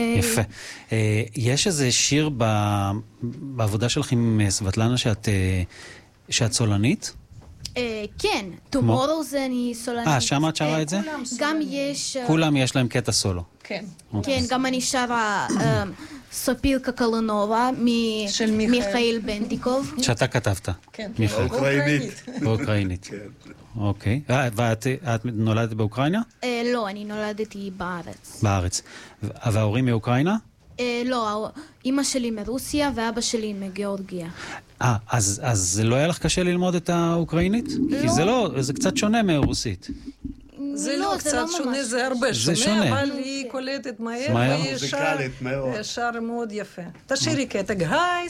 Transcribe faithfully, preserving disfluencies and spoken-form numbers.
יפה. יש איזה שיר בעבודה שלך עם סבטלנה שאת סולנית? כן, Tomorrows אני סולנית. אה, שמה את שרה את זה? גם יש... כולם יש להם קטע סולו. כן. כן, גם אני שרה סופילקה קלונובה ממיכאל בנדיקוב. שאתה כתבת. כן. אוקראינית. באוקראינית. אוקיי. ואת נולדת באוקראינה? לא, אני נולדתי בארץ. בארץ. וההורים מאוקראינה? לא, אמא שלי מרוסיה ואבא שלי מגיאורגיה. אה, אז לא היה לך קשה ללמוד את האוקראינית? כי זה לא, זה קצת שונה מרוסית. זה לא קצת שונה, זה הרבה שונה, אבל היא קולטת מהר, והיא שר מאוד יפה. תשאירי קטע, היי